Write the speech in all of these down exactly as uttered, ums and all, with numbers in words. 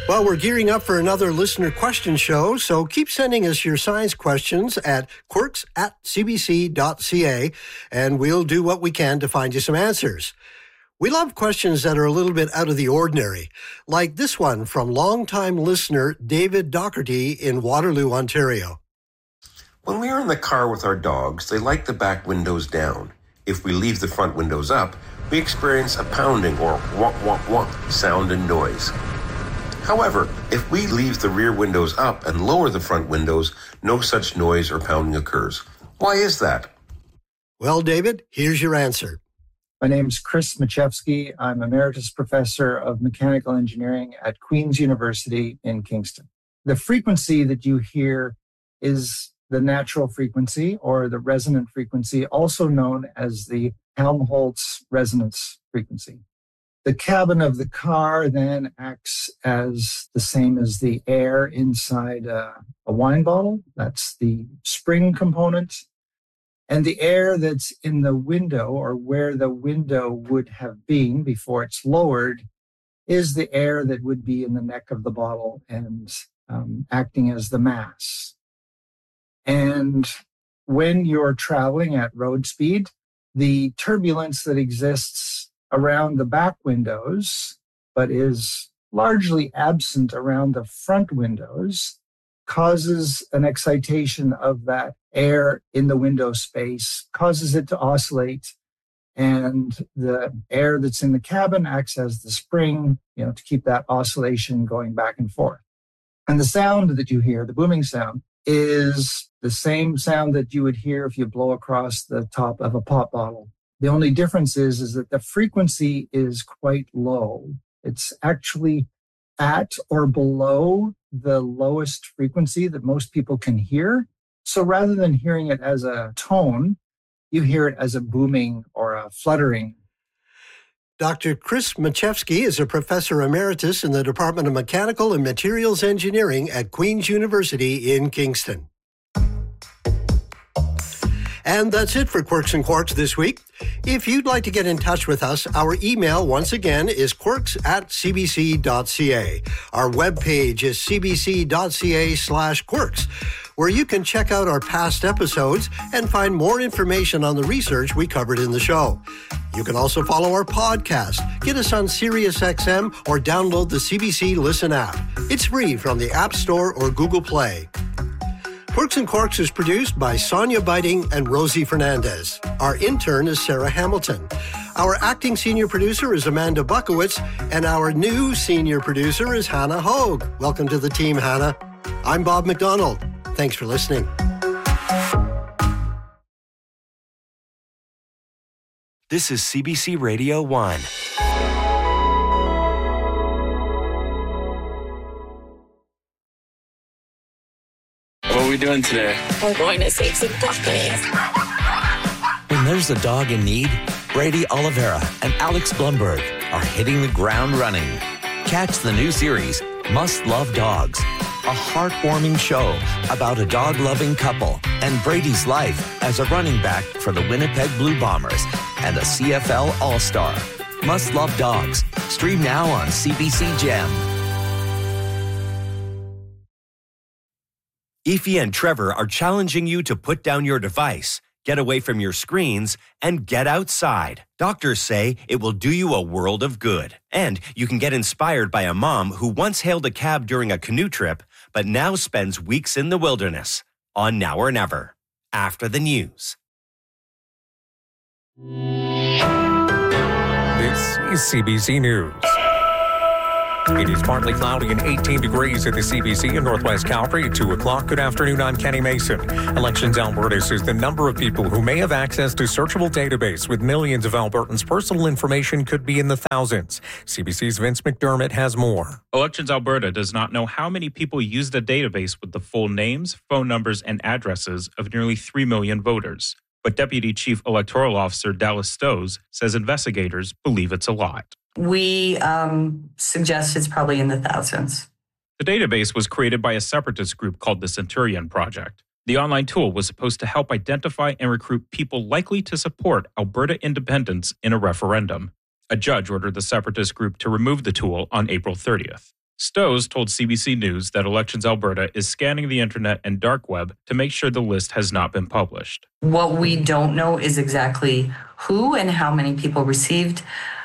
Well, we're gearing up for another listener question show, so keep sending us your science questions at quirks at c b c dot c a, and we'll do what we can to find you some answers. We love questions that are a little bit out of the ordinary, like this one from longtime listener David Docherty in Waterloo, Ontario. When we are in the car with our dogs, they like the back windows down. If we leave the front windows up, we experience a pounding or wonk, wonk, wonk sound and noise. However, if we leave the rear windows up and lower the front windows, no such noise or pounding occurs. Why is that? Well, David, here's your answer. My name is Chris Machevsky. I'm Emeritus Professor of Mechanical Engineering at Queen's University in Kingston. The frequency that you hear is the natural frequency or the resonant frequency, also known as the Helmholtz resonance frequency. The cabin of the car then acts as the same as the air inside a, a wine bottle. That's the spring component. And the air that's in the window, or where the window would have been before it's lowered, is the air that would be in the neck of the bottle and um, acting as the mass. And when you're traveling at road speed, the turbulence that exists around the back windows, but is largely absent around the front windows, causes an excitation of that air in the window space, causes it to oscillate, and the air that's in the cabin acts as the spring, you know, to keep that oscillation going back and forth. And the sound that you hear, the booming sound, is the same sound that you would hear if you blow across the top of a pop bottle. The only difference is, is that the frequency is quite low. It's actually at or below the lowest frequency that most people can hear. So rather than hearing it as a tone, you hear it as a booming or a fluttering. Doctor Chris Machevsky is a professor emeritus in the Department of Mechanical and Materials Engineering at Queen's University in Kingston. And that's it for Quirks and Quarks this week. If you'd like to get in touch with us, our email, once again, is quirks at c b c dot c a. Our webpage is c b c dot c a slash quirks, where you can check out our past episodes and find more information on the research we covered in the show. You can also follow our podcast, get us on SiriusXM, or download the C B C Listen app. It's free from the App Store or Google Play. Quirks and Quarks is produced by Sonia Biting and Rosie Fernandez. Our intern is Sarah Hamilton. Our acting senior producer is Amanda Buckowitz, and our new senior producer is Hannah Hogue. Welcome to the team, Hannah. I'm Bob McDonald. Thanks for listening. This is C B C Radio one. What are we doing today? We're going to save some puppies. When there's a dog in need, Brady Oliveira and Alex Blumberg are hitting the ground running. Catch the new series, Must Love Dogs, a heartwarming show about a dog-loving couple and Brady's life as a running back for the Winnipeg Blue Bombers and a C F L All-Star. Must Love Dogs. Stream now on C B C Gem. Efi and Trevor are challenging you to put down your device, get away from your screens, and get outside. Doctors say it will do you a world of good. And you can get inspired by a mom who once hailed a cab during a canoe trip, but now spends weeks in the wilderness. On Now or Never. After the news. This is C B C News. It is partly cloudy and eighteen degrees at the C B C in Northwest Calgary at two o'clock. Good afternoon, I'm Kenny Mason. Elections Alberta says the number of people who may have access to searchable database with millions of Albertans' personal information could be in the thousands. C B C's Vince McDermott has more. Elections Alberta does not know how many people use the database with the full names, phone numbers, and addresses of nearly three million voters. But Deputy Chief Electoral Officer Dallas Stowes says investigators believe it's a lot. We um, suggest it's probably in the thousands. The database was created by a separatist group called the Centurion Project. The online tool was supposed to help identify and recruit people likely to support Alberta independence in a referendum. A judge ordered the separatist group to remove the tool on April thirtieth. Stowes told C B C News that Elections Alberta is scanning the internet and dark web to make sure the list has not been published. What we don't know is exactly who and how many people received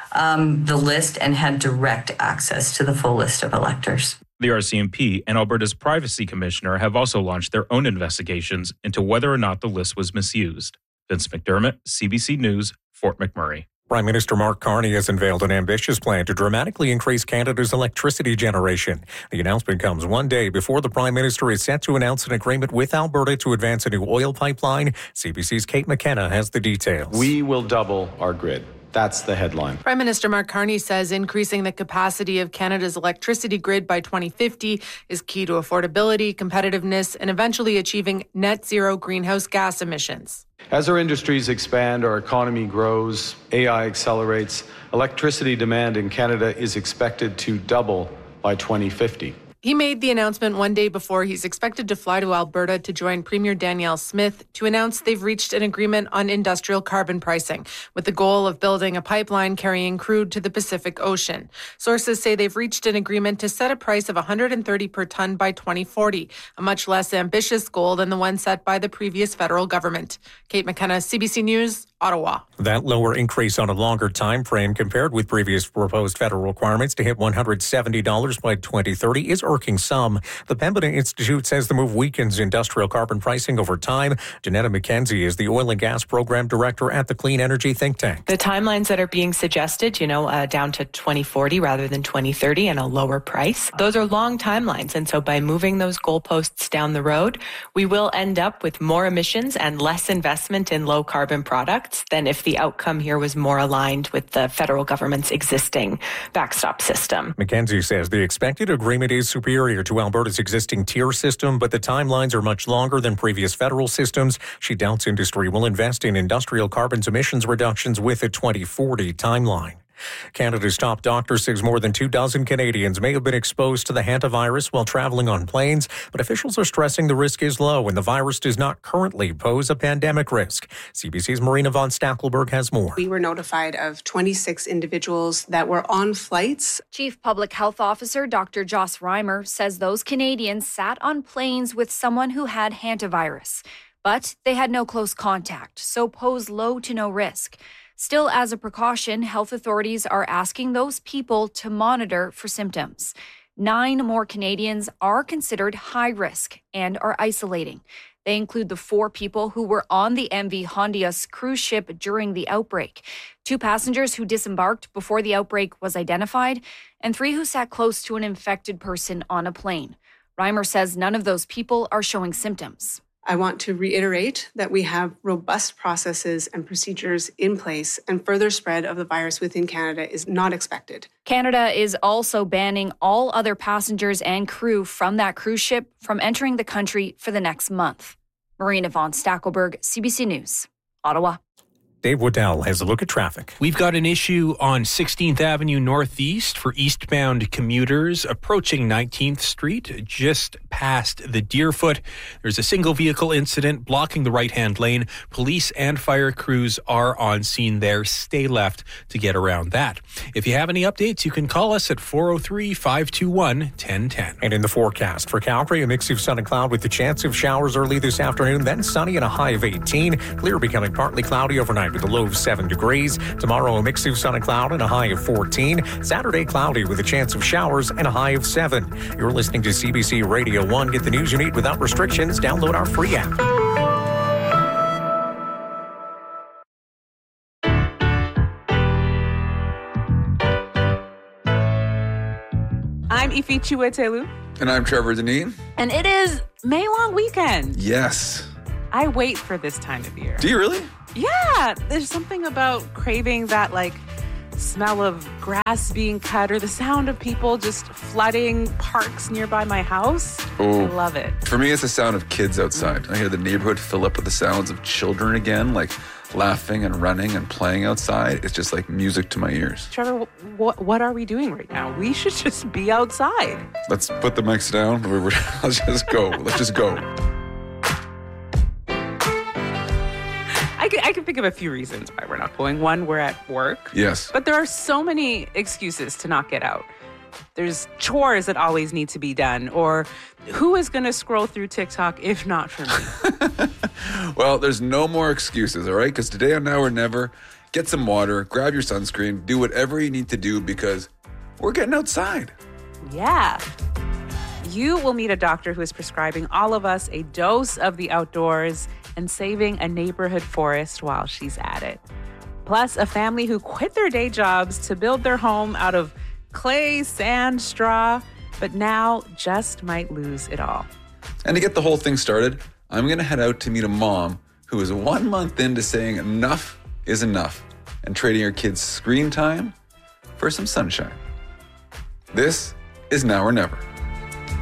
um, the list and had direct access to the full list of electors. The R C M P and Alberta's Privacy Commissioner have also launched their own investigations into whether or not the list was misused. Vince McDermott, C B C News, Fort McMurray. Prime Minister Mark Carney has unveiled an ambitious plan to dramatically increase Canada's electricity generation. The announcement comes one day before the Prime Minister is set to announce an agreement with Alberta to advance a new oil pipeline. C B C's Kate McKenna has the details. We will double our grid. That's the headline. Prime Minister Mark Carney says increasing the capacity of Canada's electricity grid by twenty fifty is key to affordability, competitiveness, and eventually achieving net zero greenhouse gas emissions. As our industries expand, our economy grows, A I accelerates, electricity demand in Canada is expected to double by twenty fifty. He made the announcement one day before he's expected to fly to Alberta to join Premier Danielle Smith to announce they've reached an agreement on industrial carbon pricing, with the goal of building a pipeline carrying crude to the Pacific Ocean. Sources say they've reached an agreement to set a price of one hundred thirty per ton by twenty forty, a much less ambitious goal than the one set by the previous federal government. Kate McKenna, C B C News, Ottawa. That lower increase on a longer time frame compared with previous proposed federal requirements to hit one hundred seventy dollars by twenty thirty is irking some. The Pembina Institute says the move weakens industrial carbon pricing over time. Janetta McKenzie is the Oil and Gas Program Director at the Clean Energy Think Tank. The timelines that are being suggested, you know, uh, down to twenty forty rather than twenty thirty and a lower price, those are long timelines. And so by moving those goalposts down the road, we will end up with more emissions and less investment in low carbon products than if the outcome here was more aligned with the federal government's existing backstop system. McKenzie says the expected agreement is superior to Alberta's existing tier system, but the timelines are much longer than previous federal systems. She doubts industry will invest in industrial carbon emissions reductions with a twenty forty timeline. Canada's top doctor says more than two dozen Canadians may have been exposed to the hantavirus while traveling on planes, but officials are stressing the risk is low and the virus does not currently pose a pandemic risk. C B C's Marina von Stackelberg has more. We were notified of twenty-six individuals that were on flights. Chief Public Health Officer Doctor Joss Reimer says those Canadians sat on planes with someone who had hantavirus, but they had no close contact, so pose low to no risk. Still, as a precaution, health authorities are asking those people to monitor for symptoms. Nine more Canadians are considered high risk and are isolating. They include the four people who were on the M V Hondias cruise ship during the outbreak, two passengers who disembarked before the outbreak was identified, and three who sat close to an infected person on a plane. Reimer says none of those people are showing symptoms. I want to reiterate that we have robust processes and procedures in place, and further spread of the virus within Canada is not expected. Canada is also banning all other passengers and crew from that cruise ship from entering the country for the next month. Marina von Stackelberg, C B C News, Ottawa. Dave Waddell has a look at traffic. We've got an issue on sixteenth Avenue Northeast for eastbound commuters approaching nineteenth Street, just past the Deerfoot. There's a single vehicle incident blocking the right-hand lane. Police and fire crews are on scene there. Stay left to get around that. If you have any updates, you can call us at four oh three, five two one, one oh one oh. And in the forecast for Calgary, a mix of sun and cloud with the chance of showers early this afternoon, then sunny and a high of eighteen. Clear becoming partly cloudy overnight with a low of seven degrees. Tomorrow, a mix of sun and cloud and a high of fourteen. Saturday, cloudy with a chance of showers and a high of seven. You're listening to C B C Radio one. Get the news you need without restrictions. Download our free app. I'm Ifi Chiwetelu. And I'm Trevor Deneen. And it is May Long Weekend. Yes. I wait for this time of year. Do you really? Yeah. There's something about craving that, like, smell of grass being cut or the sound of people just flooding parks nearby my house. Oh, I love it. For me, it's the sound of kids outside. I hear the neighborhood fill up with the sounds of children again, like laughing and running and playing outside. It's just like music to my ears. Trevor, what what are we doing right now? We should just be outside. Let's put the mics down. Let's just go. Let's just go. I can, I can think of a few reasons why we're not going. One, we're at work. Yes. But there are so many excuses to not get out. There's chores that always need to be done, or who is going to scroll through TikTok if not for me? Well, there's no more excuses, all right? Because today on Now or Never, get some water, grab your sunscreen, do whatever you need to do because we're getting outside. Yeah. You will meet a doctor who is prescribing all of us a dose of the outdoors and saving a neighborhood forest while she's at it. Plus, a family who quit their day jobs to build their home out of clay, sand, straw, but now just might lose it all. And to get the whole thing started, I'm going to head out to meet a mom who is one month into saying enough is enough and trading her kids' screen time for some sunshine. This is Now or Never.